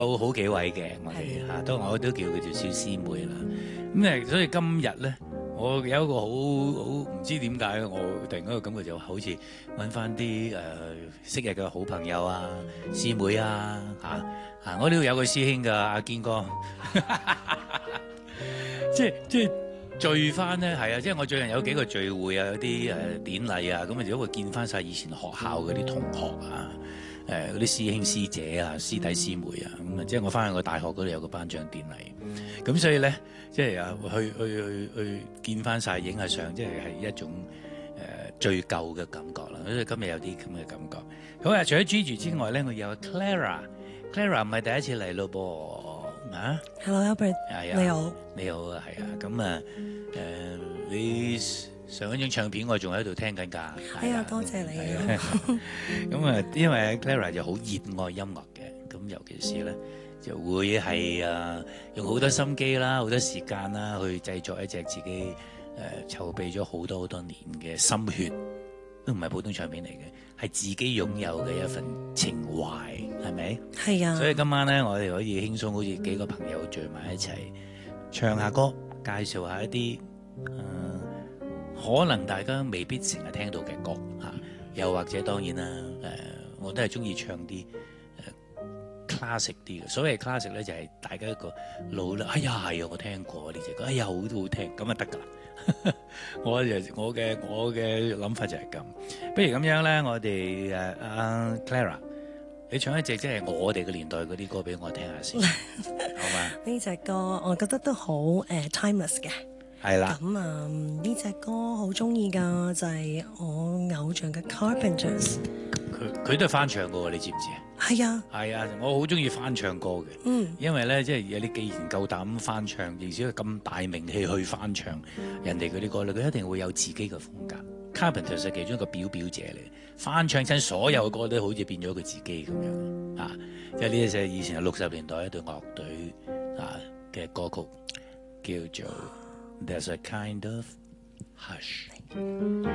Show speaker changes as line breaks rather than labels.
好幾位嘅，我哋嚇我都叫佢做小師妹啦。咁所以今日咧，我有一個好唔知點解，我突然間個感覺就好似揾翻啲昔日嘅好朋友啊、師妹啊我呢度有個師兄㗎，阿堅哥，即係聚翻咧，係啊！即係我最近有幾個聚會啊，有啲典禮啊，咁啊，如果會見翻晒以前學校嗰啲同學啊。嗰啲師兄師姐啊、師弟師妹啊，咁啊，即係我翻去個大學嗰度有個頒獎典禮，咁所以咧，即係去見翻晒影下相，即係一種最舊嘅感覺啦。所以今日有啲咁嘅感覺。好啊，除咗 Gigi 之外咧，我有 Clara 唔係第一次嚟咯噃啊
Hello Albert，你好，
你好啊，係啊，咁啊你上一張唱片我仲喺度聽緊㗎，
係啊，多謝你啊。
咁啊，因為 Clara 就好熱愛音樂嘅，咁尤其是咧就會係用好多心機啦、好多時間啦去製作一隻自己籌備咗好多年嘅心血，都唔係普通唱片嚟嘅，係自己擁有嘅一份情懷，係咪？
係啊。
所以今晚咧，我哋可以輕鬆好似幾個朋友聚埋一齊唱下歌，介紹下一啲可能大家未必成日聽到嘅歌又或者當然啦我都係中意唱啲classic 啲嘅。所謂 classic 咧就係大家一個腦啦，哎呀係啊，我聽過呢隻歌，哎呀好好聽，咁啊得㗎啦。我嘅諗法就係咁。不如咁樣咧，我哋Clara，你唱一隻即係我哋嘅年代嗰啲歌俾我聽下先，好嘛？
呢隻歌我覺得都好timeless 嘅。
係啦。
咁呢隻歌好中意㗎，就係我偶像嘅 Carpenters。
佢都係翻唱嘅喎，你知唔知啊？
係啊。
係啊，我好中意翻唱歌嘅。因為咧，即係你既然夠膽翻唱，而且咁大名氣去翻唱人哋嗰啲歌咧，佢一定會有自己嘅風格。Carpenters 係其中一個表者嚟，翻唱親所有嘅歌都好似變咗佢自己咁樣啊！即係呢一隻以前係60年代一隊樂隊嘅歌曲，叫做 There's a Kind of Hush。